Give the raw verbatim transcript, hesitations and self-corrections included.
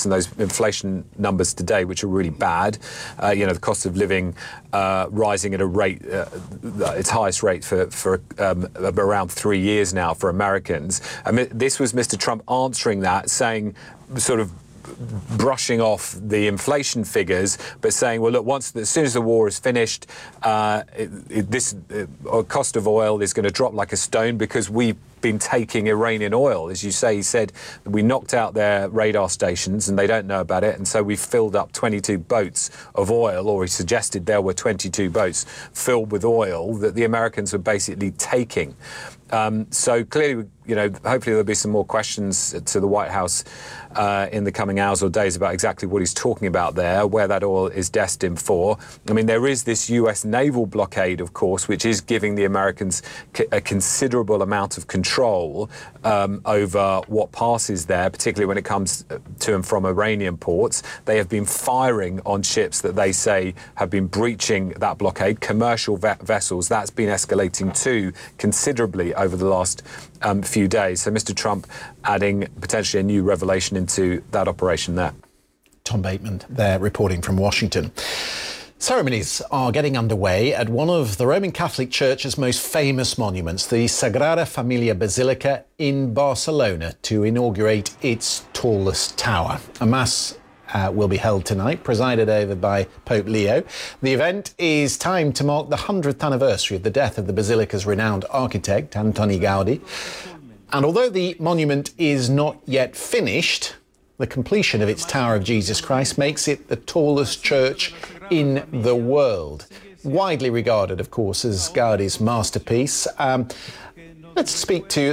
and those inflation numbers today, which are really bad. Uh, you know, the cost of living uh, rising at a rate, uh, its highest rate for, for um, around three years now for Americans. I mean, this was Mister Trump answering that, saying, sort of brushing off the inflation figures, but saying, well, look, once as soon as the war is finished, uh, it, it, this uh, cost of oil is going to drop like a stone because we've been taking Iranian oil. As you say, he said we knocked out their radar stations and they don't know about it, and so we filled up twenty-two boats of oil, or he suggested there were twenty-two boats filled with oil that the Americans were basically taking. Um, so clearly, you know, hopefully there'll be some more questions to the White House uh, in the coming hours or days about exactly what he's talking about there, where that oil is destined for. I mean, there is this U S naval blockade, of course, which is giving the Americans a considerable amount of control um, over what passes there, particularly when it comes to and from Iranian ports. They have been firing on ships that they say have been breaching that blockade, commercial ve- vessels. That's been escalating too considerably over the last um, few days. So Mister Trump adding potentially a new revelation into that operation there. Tom Bateman there reporting from Washington. Ceremonies are getting underway at one of the Roman Catholic Church's most famous monuments, the Sagrada Familia Basilica in Barcelona, to inaugurate its tallest tower. A mass Uh, will be held tonight, presided over by Pope Leo. The event is timed to mark the hundredth anniversary of the death of the Basilica's renowned architect, Antoni Gaudi. And although the monument is not yet finished, the completion of its Tower of Jesus Christ makes it the tallest church in the world. Widely regarded, of course, as Gaudi's masterpiece. Um, let's speak to